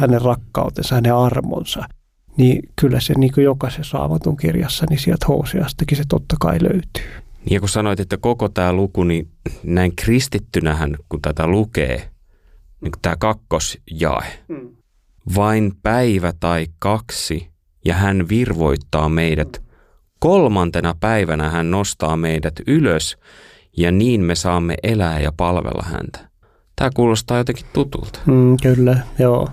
hänen rakkautensa, hänen armonsa, niin kyllä se niin kuin jokaisessa Raamatun kirjassa, niin sieltä Hoseastakin se totta kai löytyy. Ja kun sanoit, että koko tämä luku, niin näin kristittynähän, kun tätä lukee, niin tämä kakkosjae, vain päivä tai 2, ja hän virvoittaa meidät. 3. päivänä hän nostaa meidät ylös, ja niin me saamme elää ja palvella häntä. Tämä kuulostaa jotenkin tutulta. Kyllä, joo.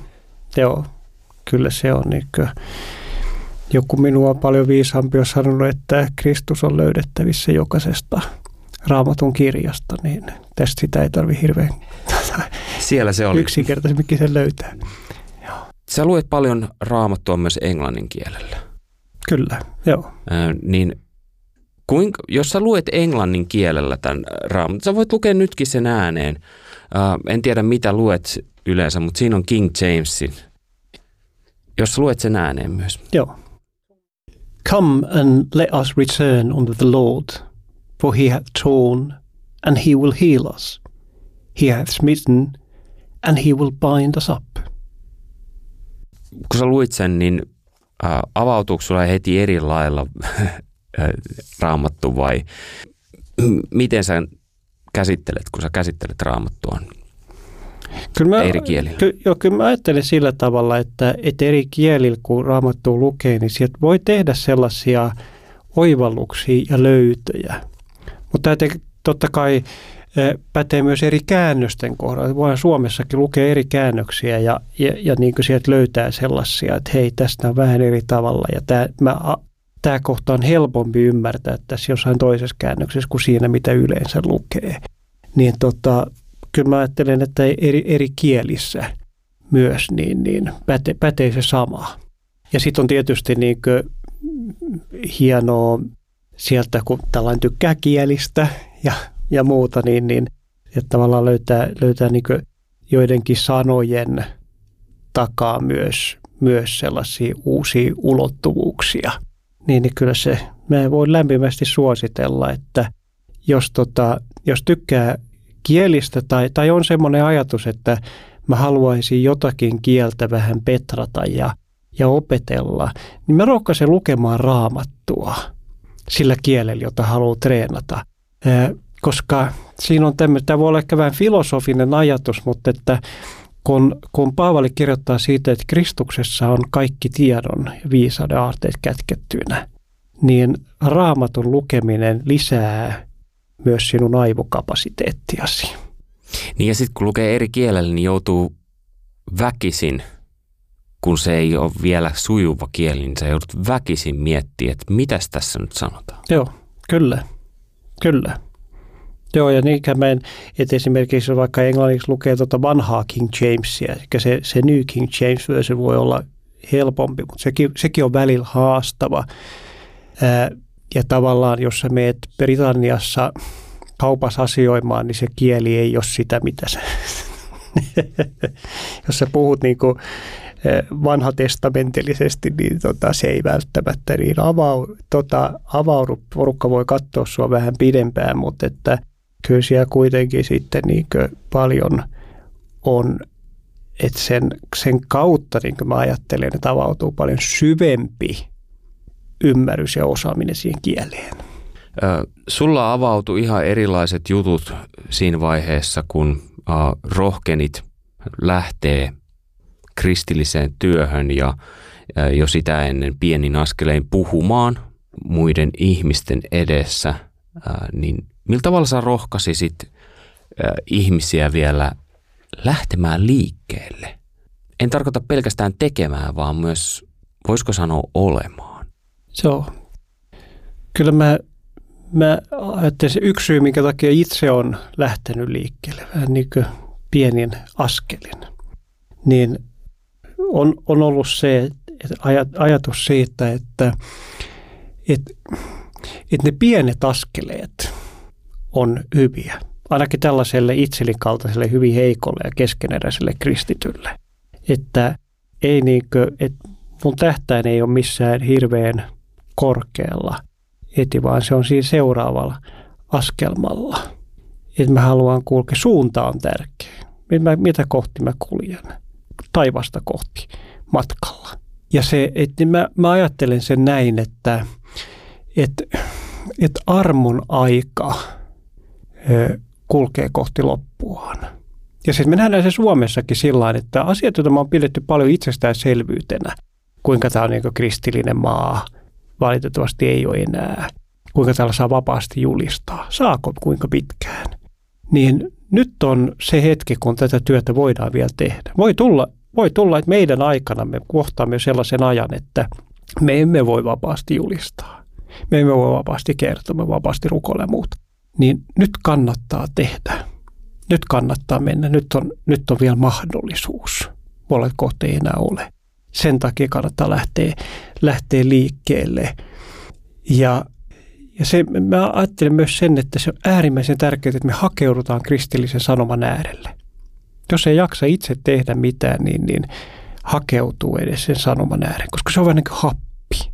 Kyllä se on. Niin joku minua paljon viisaampi on sanonut, että Kristus on löydettävissä jokaisesta Raamatun kirjasta, niin tästä sitä ei tarvitse hirveän siellä se oli. Yksinkertaisemminkin sen löytää. Sä luet paljon Raamattua myös englannin kielellä. Kyllä, joo. Niin jos sä luet englannin kielellä tämän Raamatun, sä voit lukea nytkin sen ääneen. En tiedä mitä luet yleensä, mutta siinä on King Jamesin. Jos sä luet sen ääneen myös. Joo. Come and let us return unto the Lord, for he hath torn, and he will heal us. He hath smitten, and he will bind us up. Kun sä luit sen, niin avautuuko sulla heti eri lailla Raamattu vai miten sä käsittelet, kun sä käsittelet Raamattua eri kielillä? Kyllä mä ajattelen sillä tavalla, että eri kielillä kun Raamattua lukee, niin sieltä voi tehdä sellaisia oivalluksia ja löytöjä. Mutta totta kai pätee myös eri käännösten kohdalla. Voidaan Suomessakin lukea eri käännöksiä ja niin kuin sieltä löytää sellaisia, että hei, tästä on vähän eri tavalla. Ja tämä kohta on helpompi ymmärtää tässä jossain toisessa käännöksessä kuin siinä, mitä yleensä lukee. Niin kyllä mä ajattelen, että eri kielissä myös niin pätee se sama. Ja sitten on tietysti niin kuin hienoa sieltä, kun tällainen tykkää kielistä ja muuta, niin että tavallaan löytää niin kuin joidenkin sanojen takaa myös sellaisia uusia ulottuvuuksia. Niin kyllä mä voin lämpimästi suositella, että jos tykkää kielistä tai on semmoinen ajatus, että mä haluaisin jotakin kieltä vähän petrata ja opetella, niin mä rohkaisen lukemaan Raamattua sillä kielellä, jota haluaa treenata. Koska siinä on tämä voi olla ehkä vähän filosofinen ajatus, mutta että kun Paavali kirjoittaa siitä, että Kristuksessa on kaikki tiedon ja viisauden aarteet kätkettyinä, niin Raamatun lukeminen lisää myös sinun aivokapasiteettiasi. Niin ja sitten kun lukee eri kielellä, niin joutuu väkisin, kun se ei ole vielä sujuva kieli, niin sä joudut väkisin miettimään, että mitäs tässä nyt sanotaan. Joo, kyllä. Joo, ja niinkään että esimerkiksi vaikka englanniksi lukee vanhaa King Jamesia, eli se New King James version voi olla helpompi, mutta sekin on välillä haastava. Ja tavallaan, jos sä meet Britanniassa kaupassa asioimaan, niin se kieli ei ole sitä, mitä sä... jos sä puhut niin kuin vanhatestamentillisesti, niin se ei välttämättä niin avaudu. Porukka voi katsoa sua vähän pidempään, mutta että kyllä siellä kuitenkin sitten niin paljon on, että sen kautta niin mä ajattelen, että avautuu paljon syvempi ymmärrys ja osaaminen siihen kieleen. Sulla avautui ihan erilaiset jutut siinä vaiheessa, kun rohkenit lähtee kristilliseen työhön ja jo sitä ennen pienin askelein puhumaan muiden ihmisten edessä, niin millä tavalla sä rohkaisit ihmisiä vielä lähtemään liikkeelle? En tarkoita pelkästään tekemään, vaan myös, voisiko sanoa, olemaan. Joo. Kyllä mä ajattelin se yksi syy, minkä takia itse on lähtenyt liikkeelle, vähän niin kuin pienin askelin, niin on ollut se ajatus siitä, että ne pienet askeleet on hyviä. Ainakin tällaiselle itselin kaltaiselle hyvin heikolle ja keskeneräiselle kristitylle. Että ei että mun tähtäin ei ole missään hirveän korkealla vaan se on siinä seuraavalla askelmalla. Että mä haluan kulkea. Suunta on tärkeä. Mitä kohti mä kuljen. taivasta kohti matkalla. Ja se, että mä ajattelen sen näin, että armon aika kulkee kohti loppuaan. Ja sitten me nähdään se Suomessakin sillä että asiat, joita me on pidetty paljon itsestäänselvyytenä, kuinka tämä on niin kuin kristillinen maa, valitettavasti ei ole enää, kuinka täällä saa vapaasti julistaa, saako kuinka pitkään, niin nyt on se hetki, kun tätä työtä voidaan vielä tehdä. Voi tulla, että meidän aikana me kohtaamme sellaisen ajan, että me emme voi vapaasti julistaa. Me emme voi vapaasti kertoa, me vapaasti rukoilla ja muuta. Niin nyt kannattaa tehdä. Nyt kannattaa mennä. Nyt on vielä mahdollisuus. Puolet kohta ei enää ole. Sen takia kannattaa lähteä liikkeelle. Ja mä ajattelen myös sen, että se on äärimmäisen tärkeää, että me hakeudutaan kristillisen sanoman äärelle. Jos ei jaksa itse tehdä mitään, niin hakeutuu edes sen sanoman ääreen, koska se on vähän niin kuin happi.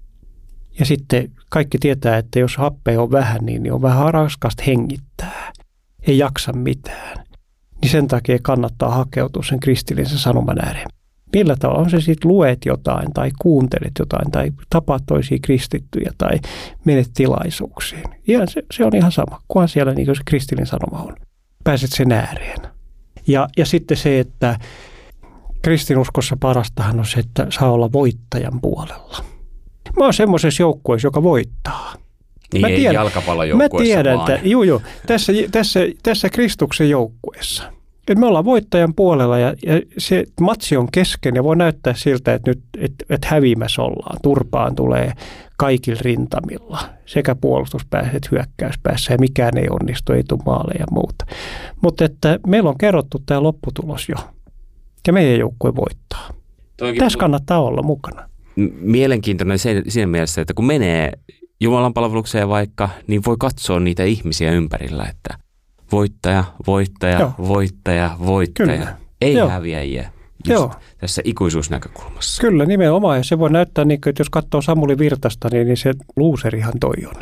Ja sitten kaikki tietää, että jos happea on vähän, niin on vähän raskasta hengittää. Ei jaksa mitään. Niin sen takia kannattaa hakeutua sen kristillisen sanoman ääreen. Millä tavalla on se sitten luet jotain tai kuuntelet jotain tai tapaat toisia kristittyjä tai menet tilaisuuksiin. Ihan se on ihan sama, kunhan siellä niin kuin se kristillinen sanoma on. Pääset sen ääreen. Ja sitten se, että kristinuskossa parastahan on se, että saa olla voittajan puolella. Mä oon semmoisessa joukkueessa, joka voittaa. Niin ei jalkapallojoukkueessa. Mä tiedän, että tässä Kristuksen joukkueessa. Että me ollaan voittajan puolella ja se matsi on kesken ja voi näyttää siltä, että nyt että häviämässä ollaan. Turpaan tulee kaikilla rintamilla, sekä puolustuspäässä että hyökkäyspäässä ja mikään ei onnistu, ei tule maaleja ja muuta. Mutta että meillä on kerrottu tämä lopputulos jo ja meidän joukkue voittaa. Tässä kannattaa olla mukana. Mielenkiintoinen siinä mielessä, että kun menee Jumalan palvelukseen vaikka, niin voi katsoa niitä ihmisiä ympärillä, että voittaja, Joo. voittaja. Kyllä. Ei häviäjiä. Tässä ikuisuusnäkökulmassa. Kyllä, nimenomaan. Ja se voi näyttää, niin kuin, että jos katsoo Samuli Virtasta, niin se luuserihan toi on.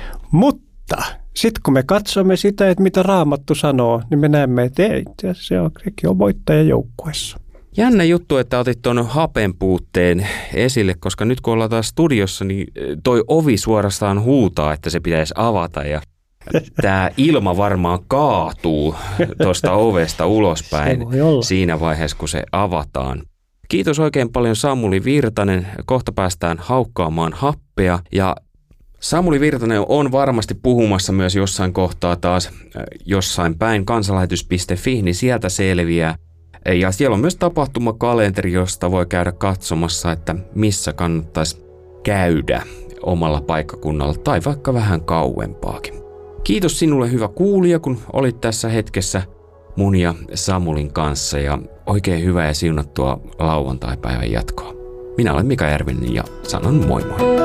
Mutta sitten kun me katsomme sitä, että mitä Raamattu sanoo, niin me näemme, että ei, sekin on voittaja joukkueessa. Jännä juttu, että otit tuon hapen puutteen esille, koska nyt kun ollaan taas studiossa, niin toi ovi suorastaan huutaa, että se pitäisi avata ja tämä ilma varmaan kaatuu tuosta ovesta ulospäin siinä vaiheessa, kun se avataan. Kiitos oikein paljon Samuli Virtanen. Kohta päästään haukkaamaan happea ja Samuli Virtanen on varmasti puhumassa myös jossain kohtaa taas jossain päin kansanlähetys.fi, niin sieltä selviää. Ja siellä on myös tapahtumakalenteri, josta voi käydä katsomassa, että missä kannattaisi käydä omalla paikkakunnalla tai vaikka vähän kauempaakin. Kiitos sinulle hyvä kuulija, kun olit tässä hetkessä mun ja Samulin kanssa ja oikein hyvää ja siunattua lauantaipäivän jatkoa. Minä olen Mika Järvinen ja sanon moi moi.